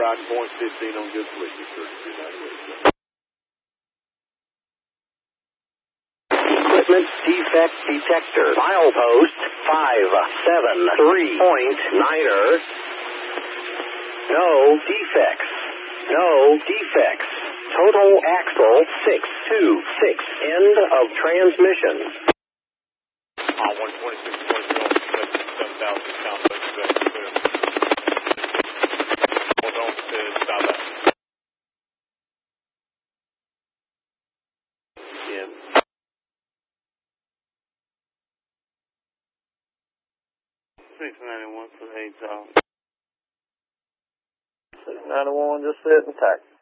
right, point 15 on good fleet, 3298. Equipment defect detector. Milepost 573.9er. No defects. No defects. Total axle 626. End of transmission. 126, 7,000 pounds. Hold on to stop that. Again. 691 for the 8 off. 691, just set and tack.